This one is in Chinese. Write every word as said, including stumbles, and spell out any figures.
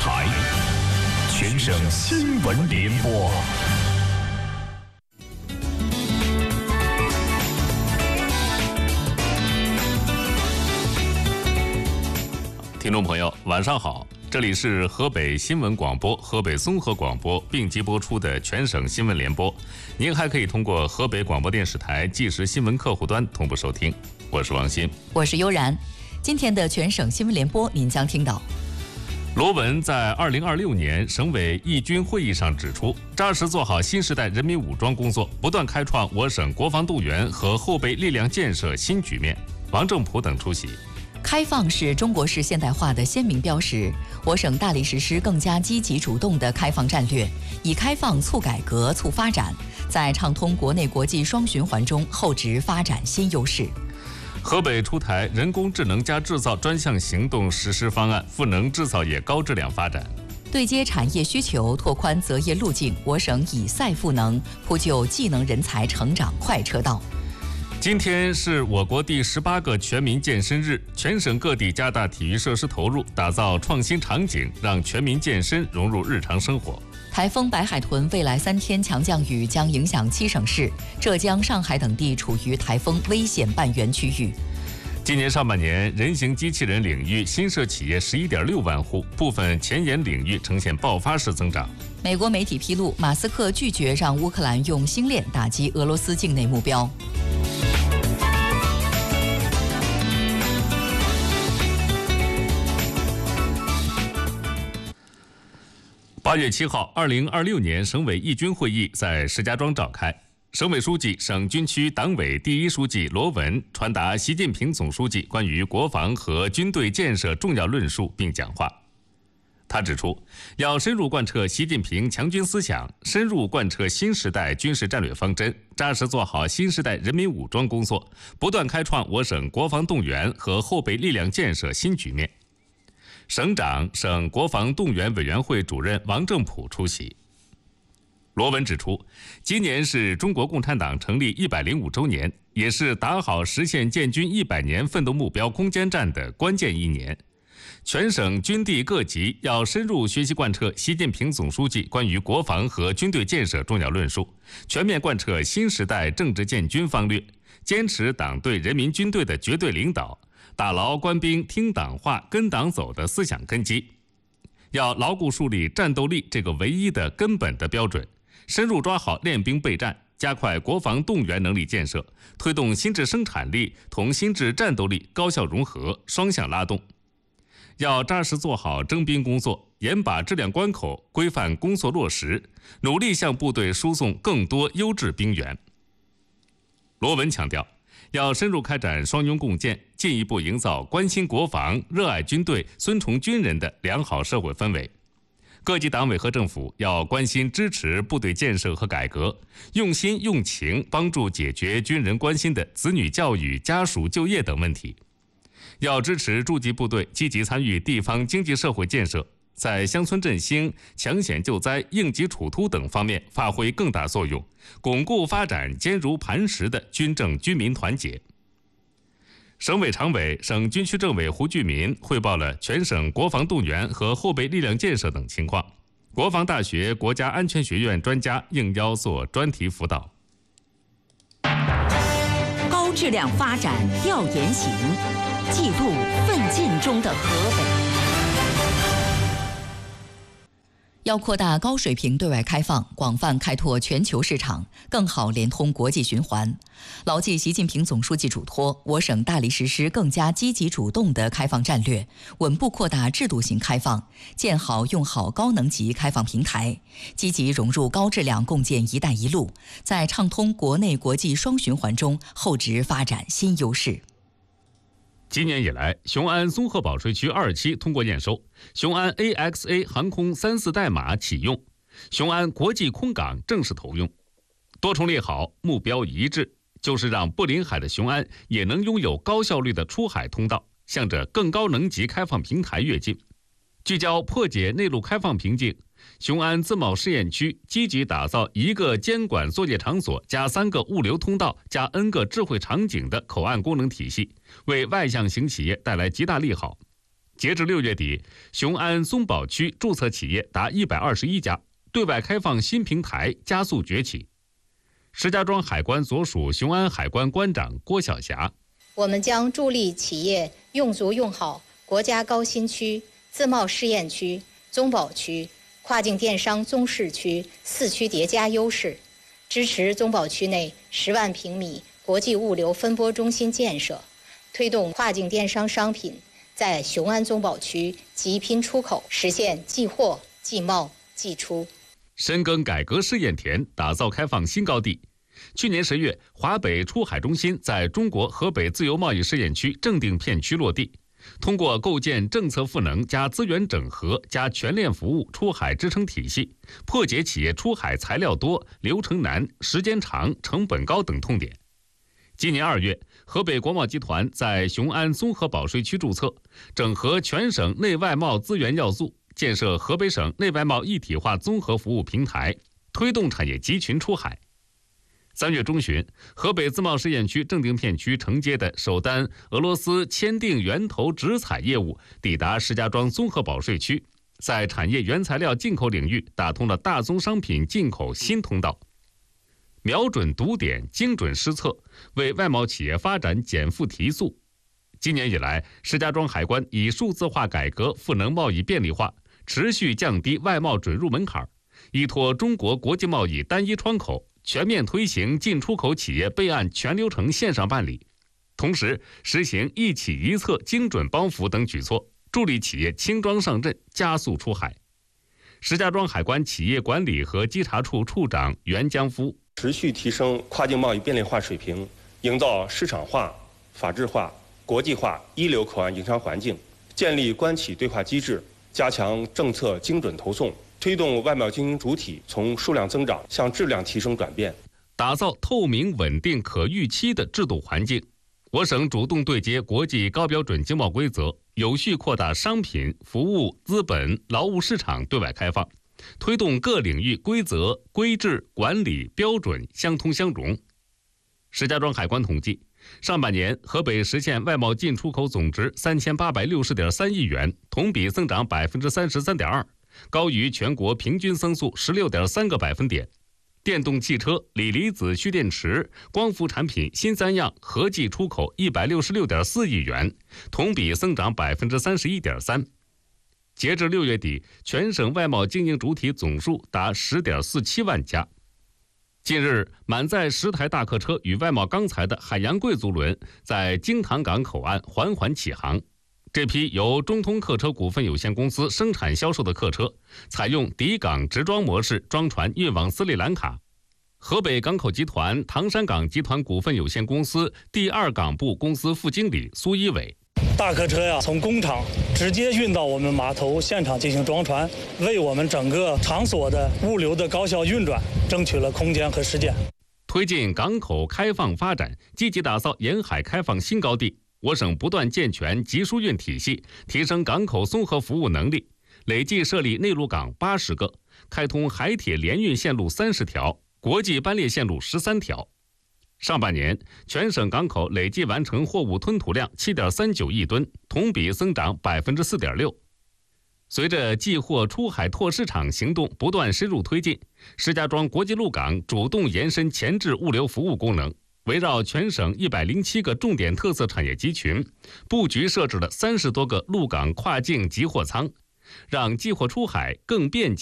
台，全省新闻联播。听众朋友，晚上好，这里是河北新闻广播、河北综合广播并机播出的全省新闻联播。您还可以通过河北广播电视台即时新闻客户端同步收听。我是王鑫， 我是悠然。今天的全省新闻联播，您将听到： 罗文在二零二六年省委义军会议上指出，扎实做好新时代人民武装工作，不断开创我省国防动员和后备力量建设新局面。王正普等出席。 开放是中国式现代化的鲜明标识，我省大力实施更加积极主动的开放战略，以开放促改革、促发展，在畅通国内国际双循环中厚植发展新优势。 河北出台人工智能加制造专项行动实施方案，赋能制造业高质量发展。 对接产业需求，拓宽择业路径，我省以赛赋能，铺就技能人才成长快车道。 今天是我国第十八个全民健身日，全省各地加大体育设施投入，打造创新场景，让全民健身融入日常生活。 台风白海豚未来三天强降雨将影响七省市，浙江、上海等地处于台风危险半圆区域。 今年上半年，人形机器人领域新设企业十一点六万户，部分前沿领域呈现爆发式增长。 美国媒体披露，马斯克拒绝让乌克兰用星链打击俄罗斯境内目标。 八月七号，二零二六年省委义军会议在石家庄召开。省委书记、省军区党委第一书记罗文传达习近平总书记关于国防和军队建设重要论述并讲话。他指出，要深入贯彻习近平强军思想，深入贯彻新时代军事战略方针，扎实做好新时代人民武装工作，不断开创我省国防动员和后备力量建设新局面。省长、省国防动员委员会主任王正普出席。罗文指出，今年是中国共产党成立一百零五周年，也是打好实现建军一百年奋斗目标攻坚战的关键一年。全省军地各级要深入学习贯彻习近平总书记关于国防和军队建设重要论述，全面贯彻新时代政治建军方略，坚持党对人民军队的绝对领导，打牢官兵听党话、跟党走的思想根基。要牢固树立战斗力这个唯一的根本的标准，深入抓好练兵备战，加快国防动员能力建设，推动新质生产力同新质战斗力高效融合、双向拉动。要扎实做好征兵工作，严把质量关口、规范工作落实，努力向部队输送更多优质兵员。罗文强调，要深入开展双拥共建，进一步营造关心国防、热爱军队、尊崇军人的良好社会氛围。各级党委和政府要关心支持部队建设和改革，用心用情帮助解决军人关心的子女教育、家属就业等问题。要支持驻籍部队积极参与地方经济社会建设，在乡村振兴、抢险救灾、应急处突等方面发挥更大作用，巩固发展坚如磐石的军政军民团结。省委常委、省军区政委胡巨民汇报了全省国防动员和后备力量建设等情况。国防大学国家安全学院专家应邀做专题辅导。 高质量发展调研行，记录奋进中的河北。 要扩大高水平对外开放，广泛开拓全球市场，更好连通国际循环。牢记习近平总书记嘱托，我省大力实施更加积极主动的开放战略，稳步扩大制度型开放，建好用好高能级开放平台，积极融入高质量共建“一带一路”，在畅通国内国际双循环中厚植发展新优势。 今年以来，雄安综合保税区二期通过验收，雄安 A X A 航空三四代码启用，雄安国际空港正式投用。多重利好，目标一致，就是让不临海的雄安也能拥有高效率的出海通道，向着更高能级开放平台跃进。聚焦破解内陆开放瓶颈，雄安自贸试验区积极打造一个监管作业场所加三个物流通道加 N 个智慧场景的口岸功能体系，为外向型企业带来极大利好。 截至六月底，雄安松宝区注册企业达一百二十一家，对外开放新平台加速崛起。石家庄海关所属雄安海关关长郭晓霞： 我们将助力企业用足用好国家高新区、自贸试验区、综保区、跨境电商综市区四区叠加优势，支持综保区内十万平米国际物流分拨中心建设，推动跨境电商商品在雄安综保区集拼出口，实现即货、即贸、即出。 深耕改革试验田，打造开放新高地。去年十月，华北出海中心在中国河北自由贸易试验区正定片区落地。通过构建政策赋能加资源整合加全链服务出海支撑体系，破解企业出海材料多、流程难、时间长、成本高等痛点。今年二月，河北国贸集团在雄安综合保税区注册，整合全省内外贸资源要素，建设河北省内外贸一体化综合服务平台，推动产业集群出海。三月中旬，河北自贸试验区正定片区承接的首单俄罗斯签订源头直采业务抵达石家庄综合保税区，在产业原材料进口领域打通了大宗商品进口新通道。瞄准堵点，精准施策，为外贸企业发展减负提速。今年以来，石家庄海关以数字化改革赋能贸易便利化，持续降低外贸准入门槛，依托中国国际贸易单一窗口，全面推行进出口企业备案全流程线上办理，同时实行一企一策精准帮扶等举措，助力企业轻装上阵，加速出海。石家庄海关企业管理和稽查处处长袁江夫： 持续提升跨境贸易便利化水平，营造市场化、法治化、国际化一流口岸营商环境，建立关企对话机制，加强政策精准投送，推动外贸经营主体从数量增长向质量提升转变， 打造透明、稳定、可预期的制度环境。我省主动对接国际高标准经贸规则，有序扩大商品、服务、资本、劳务市场对外开放，推动各领域规则、规制、管理标准相通相融。石家庄海关统计，上半年河北实现外贸进出口总值三千八百六十点三亿元，同比增长百分之三十三点二，高于全国平均增速十六点三个百分点。电动汽车、锂离子蓄电池、光伏产品新三样合计出口一百六十六点四亿元，同比增长百分之三十一点三。截至六月底，全省外贸经营主体总数达十点四七万家。近日，满载十台大客车与外贸钢材的海洋贵族轮在京塘港口岸缓缓起航。这批由中通客车股份有限公司生产销售的客车，采用抵港直装模式装船运往斯里兰卡。河北港口集团唐山港集团股份有限公司第二港部公司副经理苏一伟： 大客车呀，从工厂直接运到我们码头现场进行装船，为我们整个场所的物流的高效运转争取了空间和时间。 推进港口开放发展，积极打造沿海开放新高地。我省不断健全集疏运体系，提升港口综合服务能力，累计设立内陆港八十个，开通海铁联运线路三十条，国际班列线路十三条。上半年，全省港口累计完成货物吞吐量七点三九亿吨，同比增长百分之四点六。随着寄货出海拓市场行动不断深入推进，石家庄国际陆港主动延伸前置物流服务功能。围绕全省一百零七个重点特色产业集群，布局设置了三十多个陆港跨境集货仓，让寄货出海更便捷。